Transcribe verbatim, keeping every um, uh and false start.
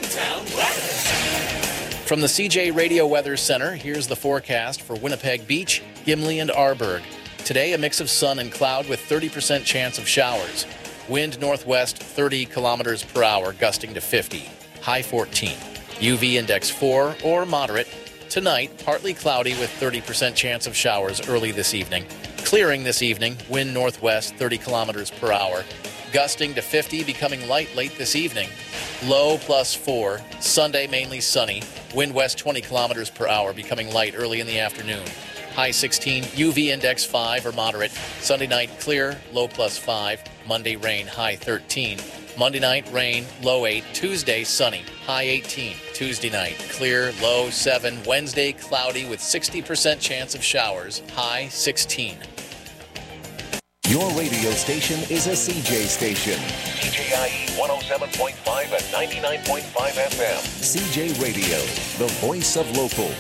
Town weather. From the C J Radio Weather Center, here's the forecast for Winnipeg Beach, Gimli, and Arborg. Today, a mix of sun and cloud with thirty percent chance of showers. Wind northwest thirty kilometers per hour, gusting to fifty. High fourteen. U V index four or moderate. Tonight, partly cloudy with thirty percent chance of showers early this evening. Clearing this evening, wind northwest thirty kilometers per hour. Gusting to fifty, becoming light late this evening. Low plus four. Sunday mainly sunny. Wind west twenty kilometers per hour, becoming light early in the afternoon. High sixteen. U V index five or moderate. Sunday night clear. Low plus five. Monday rain. High thirteen. Monday night rain. Low eight. Tuesday sunny. High eighteen. Tuesday night clear. Low seven. Wednesday cloudy with sixty percent chance of showers. High sixteen. Your radio station is a C J station. C J I E one oh seven point five and ninety-nine point five F M. C J Radio, the voice of local.